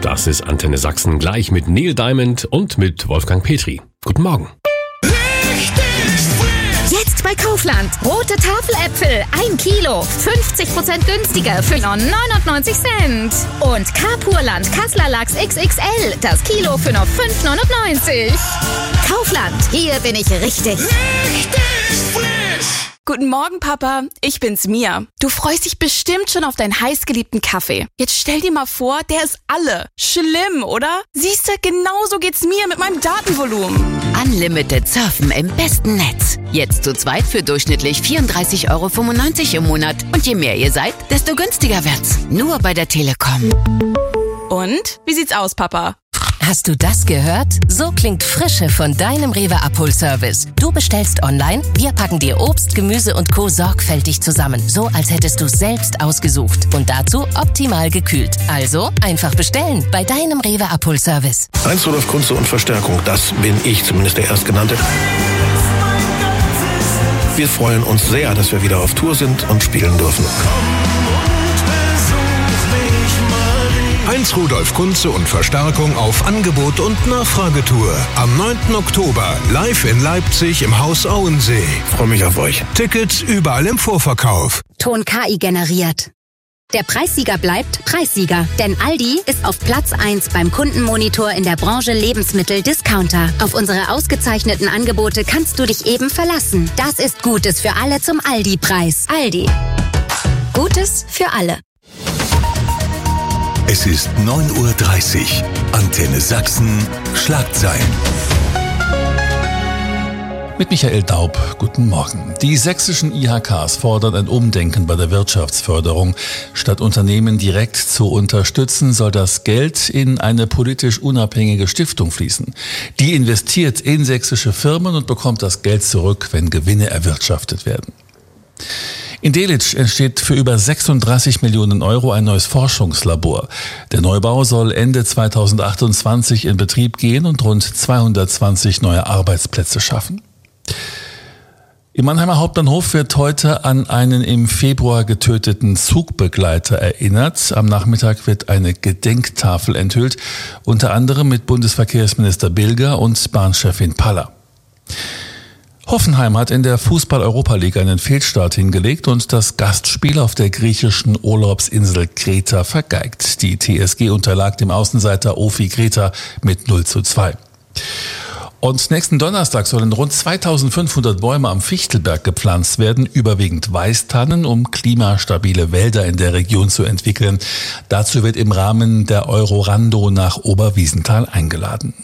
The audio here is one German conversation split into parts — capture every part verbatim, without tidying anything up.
Das ist Antenne Sachsen gleich mit Neil Diamond und mit Wolfgang Petri. Guten Morgen. Jetzt bei Kaufland. Rote Tafeläpfel, ein Kilo, fünfzig Prozent günstiger für nur neunundneunzig Cent. Und Carpurland Kassler Lachs X X L, das Kilo für nur fünf neunundneunzig. Kaufland, hier bin ich richtig. Richtig frisch. Guten Morgen, Papa. Ich bin's, Mia. Du freust dich bestimmt schon auf deinen heißgeliebten Kaffee. Jetzt stell dir mal vor, der ist alle. Schlimm, oder? Siehste, genauso geht's mir mit meinem Datenvolumen. Unlimited Surfen im besten Netz. Jetzt zu zweit für durchschnittlich vierunddreißig Euro fünfundneunzig im Monat. Und je mehr ihr seid, desto günstiger wird's. Nur bei der Telekom. Und? Wie sieht's aus, Papa? Hast du das gehört? So klingt Frische von deinem Rewe-Abholservice. Du bestellst online, wir packen dir Obst, Gemüse und Co. sorgfältig zusammen. So, als hättest du selbst ausgesucht. Und dazu optimal gekühlt. Also einfach bestellen bei deinem Rewe-Abholservice. Heinz Rudolf Kunze und Verstärkung, das bin ich, zumindest der Erstgenannte. Wir freuen uns sehr, dass wir wieder auf Tour sind und spielen dürfen. Heinz Rudolf Kunze und Verstärkung auf Angebot und Nachfragetour. Am neunten Oktober live in Leipzig im Haus Auensee. Ich freue mich auf euch. Tickets überall im Vorverkauf. Ton K I generiert. Der Preissieger bleibt Preissieger, denn Aldi ist auf Platz eins beim Kundenmonitor in der Branche Lebensmittel-Discounter. Auf unsere ausgezeichneten Angebote kannst du dich eben verlassen. Das ist Gutes für alle zum Aldi-Preis. Aldi. Gutes für alle. Es ist neun Uhr dreißig. Antenne Sachsen. Schlagzeilen. Mit Michael Daub, guten Morgen. Die sächsischen I H Ks fordern ein Umdenken bei der Wirtschaftsförderung. Statt Unternehmen direkt zu unterstützen, soll das Geld in eine politisch unabhängige Stiftung fließen. Die investiert in sächsische Firmen und bekommt das Geld zurück, wenn Gewinne erwirtschaftet werden. In Delitzsch entsteht für über sechsunddreißig Millionen Euro ein neues Forschungslabor. Der Neubau soll Ende zweitausendachtundzwanzig in Betrieb gehen und rund zweihundertzwanzig neue Arbeitsplätze schaffen. Im Mannheimer Hauptbahnhof wird heute an einen im Februar getöteten Zugbegleiter erinnert. Am Nachmittag wird eine Gedenktafel enthüllt, unter anderem mit Bundesverkehrsminister Bilger und Bahnchefin Paller. Hoffenheim hat in der Fußball-Europa-League einen Fehlstart hingelegt und das Gastspiel auf der griechischen Urlaubsinsel Kreta vergeigt. Die T S G unterlag dem Außenseiter Ofi Kreta mit null zu zwei. Und nächsten Donnerstag sollen rund zweitausendfünfhundert Bäume am Fichtelberg gepflanzt werden, überwiegend Weißtannen, um klimastabile Wälder in der Region zu entwickeln. Dazu wird im Rahmen der Eurorando nach Oberwiesenthal eingeladen.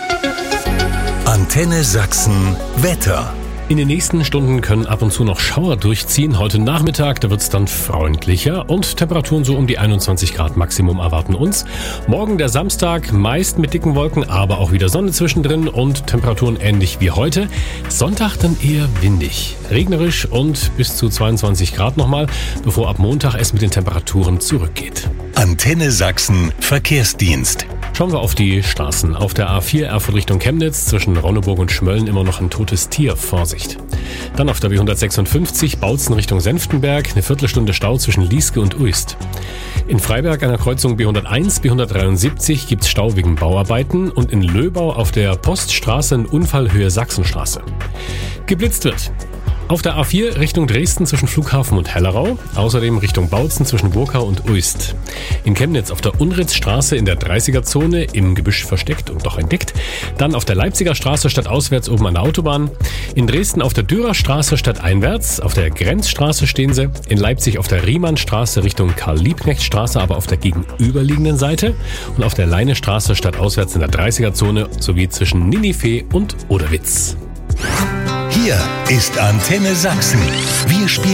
Antenne Sachsen Wetter. In den nächsten Stunden können ab und zu noch Schauer durchziehen. Heute Nachmittag, da wird es dann freundlicher und Temperaturen so um die einundzwanzig Grad Maximum erwarten uns. Morgen der Samstag, meist mit dicken Wolken, aber auch wieder Sonne zwischendrin und Temperaturen ähnlich wie heute. Sonntag dann eher windig, regnerisch und bis zu zweiundzwanzig Grad nochmal, bevor ab Montag es mit den Temperaturen zurückgeht. Antenne Sachsen Verkehrsdienst. Schauen wir auf die Straßen. Auf der A vier Erfurt Richtung Chemnitz zwischen Ronneburg und Schmölln immer noch ein totes Tier. Vorsicht. Dann auf der B hundertsechsundfünfzig Bautzen Richtung Senftenberg eine Viertelstunde Stau zwischen Lieske und Uist. In Freiberg an der Kreuzung B hunderteins, B hundertdreiundsiebzig gibt's Stau wegen Bauarbeiten und in Löbau auf der Poststraße ein Unfall Höhe Sachsenstraße. Geblitzt wird. Auf der A vier Richtung Dresden zwischen Flughafen und Hellerau, außerdem Richtung Bautzen zwischen Burkau und Uist. In Chemnitz auf der Unritzstraße in der dreißiger-Zone im Gebüsch versteckt und doch entdeckt. Dann auf der Leipziger Straße stadtauswärts oben an der Autobahn. In Dresden auf der Dürerstraße stadteinwärts, auf der Grenzstraße stehen sie. In Leipzig auf der Riemannstraße Richtung Karl-Liebknecht-Straße, aber auf der gegenüberliegenden Seite. Und auf der Leinestraße stadtauswärts in der dreißiger-Zone sowie zwischen Ninive und Oderwitz. Hier ist Antenne Sachsen. Wir spielen